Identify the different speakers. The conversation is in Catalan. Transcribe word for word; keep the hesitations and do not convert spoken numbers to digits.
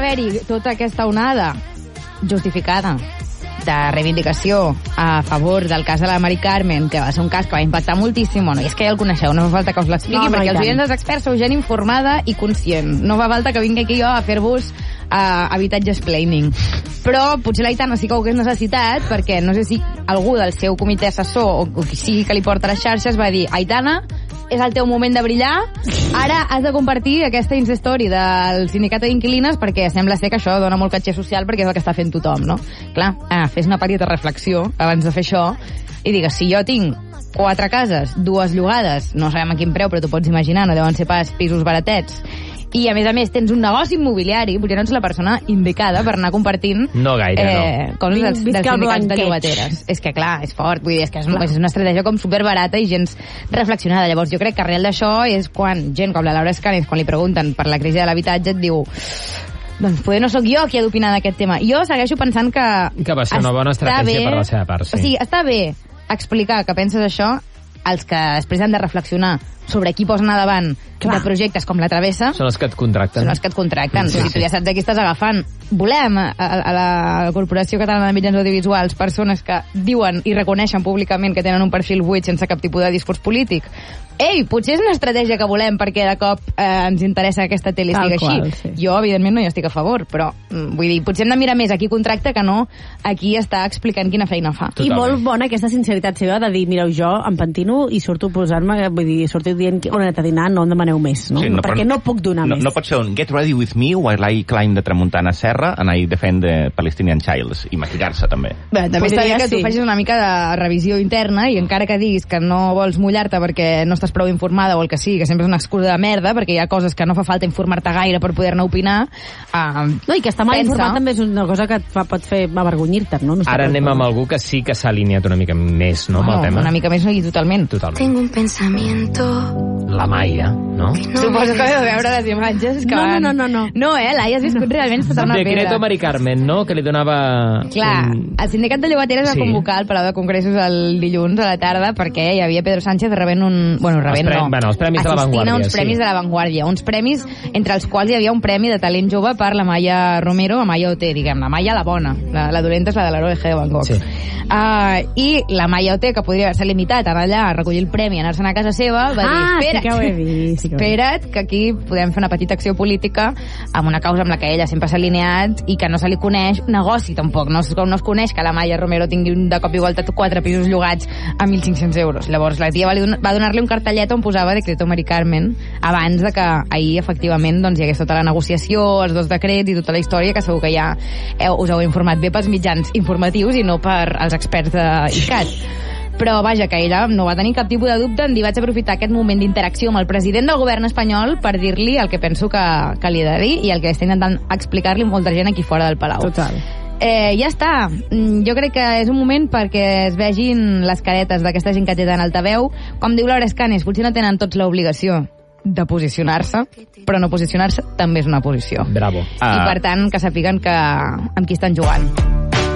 Speaker 1: haver-hi tota aquesta onada justificada de reivindicació a favor del cas de la Mari Carmen, que va ser un cas que va impactar moltíssim, bueno, i és que ja el coneixeu, no fa falta que us l'expliqui, no, no, perquè els oients dels experts sou gent informada i conscient. No fa falta que vingui aquí jo a fer-vos uh, habitatge explaining. Però potser l'Aitana sí que ho hagués necessitat, perquè no sé si algú del seu comitè assessor o, o qui sigui que li porta les xarxes va dir: Aitana, és el teu moment de brillar, ara has de compartir aquesta Insta-story del sindicat d'inquilines perquè sembla ser que això dona molt catxer social perquè és el que està fent tothom, no? Clar, ah, fes una petita reflexió abans de fer això i digues, si jo tinc quatre cases, dues llogades, no sabem a quin preu, però tu pots imaginar, no deuen ser pas pisos baratets, i a més a més tens un negoci immobiliari, potser no ets la persona indicada per anar compartint
Speaker 2: no gaire,
Speaker 1: eh,
Speaker 2: no.
Speaker 1: coses dels, dels sindicats de llogateres. És que clar, és fort, vull dir, és que és, és una estratègia com superbarata i gens reflexionada. Llavors jo crec que arrel d'això és quan gent com la Laura Escanes, quan li pregunten per la crisi de l'habitatge, et diu: doncs poder no sóc jo qui ha d'opinar d'aquest tema. Jo segueixo pensant que
Speaker 2: que va ser una bona estratègia
Speaker 1: bé,
Speaker 2: per la seva part, sí.
Speaker 1: O sigui, està bé explicar que penses això, els que després han de reflexionar sobre qui posen a davant de projectes com la Travessa
Speaker 2: són els que et contracten.
Speaker 1: Són els que et contracten.
Speaker 2: Sí,
Speaker 1: sí, tu ja saps de qui estàs agafant. Volem a, a, a la Corporació Catalana de Mitjans Audiovisuals persones que diuen i reconeixen públicament que tenen un perfil buit sense cap tipus de discurs polític. Ei, potser és una estratègia que volem perquè de cop eh, ens interessa que aquesta tele estigui així. Qual, sí. Jo, evidentment, no hi estic a favor, però vull dir, potser hem de mirar més a qui contracta que no a qui està explicant quina feina fa.
Speaker 3: Totalment. I molt bona aquesta sinceritat seva de dir, mireu, jo em pentino i surto a posar-me, vull dir, surto dient on he anat a dinar, no em demaneu més, no? Sí, no perquè no puc donar
Speaker 4: no,
Speaker 3: més.
Speaker 4: No pot ser un get ready with me while I climb de Tramuntana Serra and I defend the Palestinian childs i maquillar-se també.
Speaker 1: Bé, també està bé que tu facis una mica de revisió interna i encara que diguis que no vols mullar-te perquè no estàs prou informada o el que sigui, que sempre és una excusa de merda perquè hi ha coses que no fa falta informar-te gaire per poder-ne opinar. Uh,
Speaker 3: no, i que estar mal informat també és una cosa que et fa, pot fer avergonyir-te, no? no
Speaker 2: Ara anem amb algú que sí que s'ha alineat una mica més, no, amb el tema?
Speaker 1: Una mica més, no, i totalment.
Speaker 2: Totalment.
Speaker 5: Tengo un pensamiento...
Speaker 2: La Maia, no?
Speaker 1: Suposo que heu de veure les imatges que
Speaker 3: no,
Speaker 1: van...
Speaker 3: No, no, no, no.
Speaker 1: No, eh? L'Aia has viscut realment sota una pedra.
Speaker 2: Decreto Mari Carmen, no? Que li donava...
Speaker 1: Clar, un... el sindicat de llogateres sí. va convocar al Palau de Congressos el dilluns a la tarda perquè hi havia Pedro Sánchez rebent un... Bueno, rebent
Speaker 2: prem...
Speaker 1: no.
Speaker 2: Bueno, els premis de l'avantguàrdia,
Speaker 1: uns premis
Speaker 2: sí.
Speaker 1: de l'avantguàrdia. Uns premis entre els quals hi havia un premi de talent jove per la Maia Romero, a Maia O T, diguem. La Maia, la bona. La, la dolenta és la de l'Aroeje de Van Gogh. Sí. Uh, I la Maia O T, que podria haver-se limitat a anar allà a recollir el premi i anar-se'n a casa seva, va dir,
Speaker 3: ah,
Speaker 1: espera't,
Speaker 3: sí que ho he vist, sí que ho he vist.
Speaker 1: espera't, que aquí podem fer una petita acció política amb una causa amb la que ella sempre s'ha alineat i que no se li coneix negoci tampoc. No, no es coneix que la Maia Romero tingui de cop i volta quatre pisos llogats a mil cinc-cents euros. Llavors la tia va, va donar-li un cartellet on posava Decreto Mari Carmen abans de que ahir efectivament doncs, hi hagués tota la negociació, els dos decrets i tota la història que segur que ja heu, us heu informat bé pels mitjans informatius i no per als experts de I C A T. Però vaja, que ella no va tenir cap tipus de dubte en dir vaig aprofitar aquest moment d'interacció amb el president del govern espanyol per dir-li el que penso que, que li he de dir i el que està intentant explicar-li molta gent aquí fora del Palau.
Speaker 3: Total.
Speaker 1: Eh, ja està. Jo crec que és un moment perquè es vegin les caretes d'aquesta gent que té tant altaveu. Com diu Laura Escanes, potser no tenen tots l'obligació de posicionar-se, però no posicionar-se també és una posició.
Speaker 2: Bravo.
Speaker 1: I per tant que sàpiguen que amb qui estan jugant.